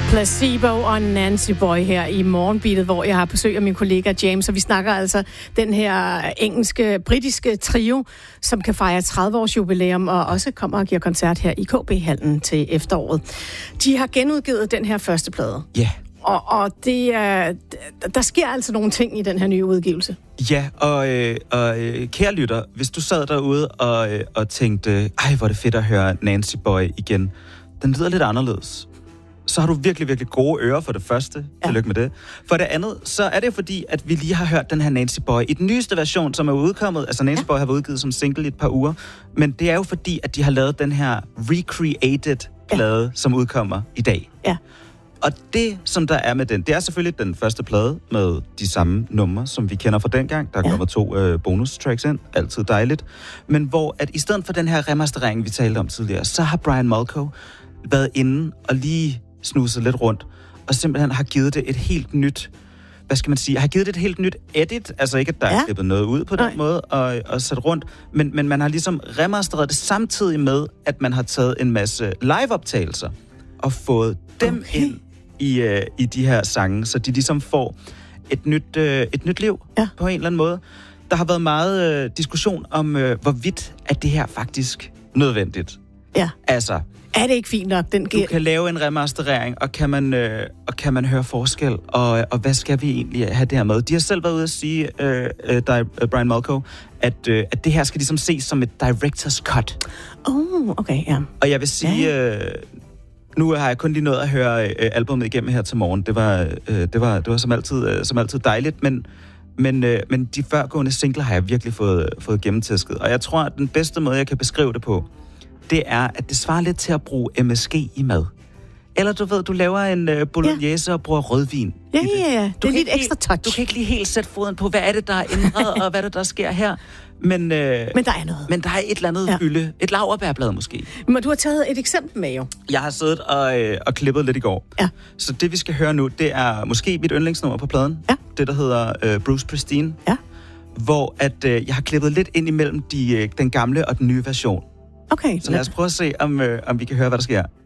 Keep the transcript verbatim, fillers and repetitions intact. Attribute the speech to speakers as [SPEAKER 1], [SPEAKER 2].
[SPEAKER 1] Placebo og Nancy Boy her i Morgenbeatet, hvor jeg har besøg af min kollega James, og vi snakker altså den her engelske, britiske trio, som kan fejre tredive års jubilæum og også kommer og giver koncert her i K B-hallen til efteråret. De har genudgivet den her første plade.
[SPEAKER 2] Ja. Yeah.
[SPEAKER 1] Og, og det er, der sker altså nogle ting i den her nye udgivelse.
[SPEAKER 2] Ja, og, øh, og øh, kære lytter, hvis du sad derude og, øh, og tænkte, ej, hvor er det fedt at høre Nancy Boy igen. Den lyder lidt anderledes. Så har du virkelig, virkelig gode ører for det første. Ja. Tillykke med det. For det andet, så er det fordi, at vi lige har hørt den her Nancy Boy i den nyeste version, som er udkommet. Altså Nancy ja. Boy har været udgivet som single i et par uger. Men det er jo fordi, at de har lavet den her recreated plade, ja. som udkommer i dag.
[SPEAKER 1] Ja.
[SPEAKER 2] Og det, som der er med den, det er selvfølgelig den første plade med de samme numre, som vi kender fra dengang. Der er ja. kommet to øh, bonus-tracks ind. Altid dejligt. Men hvor, at i stedet for den her remastering, vi talte om tidligere, så har Brian Molko været inde og lige snuset lidt rundt, og simpelthen har givet det et helt nyt, hvad skal man sige, har givet det et helt nyt edit, altså ikke, at der ja. er klippet noget ud på den Nej. måde, og, og sat rundt, men, men man har ligesom remasteret det samtidig med, at man har taget en masse liveoptagelser, og fået dem okay. ind i, uh, i de her sange, så de ligesom får et nyt, uh, et nyt liv ja. på en eller anden måde. Der har været meget uh, diskussion om, uh, hvorvidt at det her faktisk nødvendigt.
[SPEAKER 1] Ja.
[SPEAKER 2] Altså,
[SPEAKER 1] er det ikke fint nok? Den
[SPEAKER 2] du kan lave en remasterering, og kan man, øh, og kan man høre forskel, og, og hvad skal vi egentlig have det her med? De har selv været ude at sige, øh, øh, Brian Molko, at, øh, at det her skal ligesom ses som et director's cut.
[SPEAKER 1] Oh, okay, ja.
[SPEAKER 2] Og jeg vil sige, øh, nu har jeg kun lige nået at høre øh, albumet igennem her til morgen. Det var, øh, det var, det var som, altid, øh, som altid dejligt, men, men, øh, men de førgående singler har jeg virkelig fået, fået gennemtæsket. Og jeg tror, at den bedste måde, jeg kan beskrive det på, det er, at det svarer lidt til at bruge M S G i mad. Eller du ved, du laver en uh, bolognese ja. og bruger rødvin.
[SPEAKER 1] Ja, ja, ja. Det er lidt ekstra touch.
[SPEAKER 2] Du kan ikke lige helt sætte foden på, hvad er det, der er ændret, og hvad er det, der sker her. Men, uh,
[SPEAKER 1] men der er noget.
[SPEAKER 2] Men der er et eller andet ja. hylde. Et laurbærblad måske.
[SPEAKER 1] Men du har taget et eksempel med jo.
[SPEAKER 2] Jeg har siddet og, øh, og klippet lidt i går.
[SPEAKER 1] Ja.
[SPEAKER 2] Så det, vi skal høre nu, det er måske mit yndlingsnummer på pladen.
[SPEAKER 1] Ja.
[SPEAKER 2] Det, der hedder øh, Bruce Pristine.
[SPEAKER 1] Ja.
[SPEAKER 2] Hvor at, øh, jeg har klippet lidt ind imellem de, øh, den gamle og den nye version.
[SPEAKER 1] Okay.
[SPEAKER 2] Så lad os prøve at se, om, øh, om vi kan høre, hvad der sker.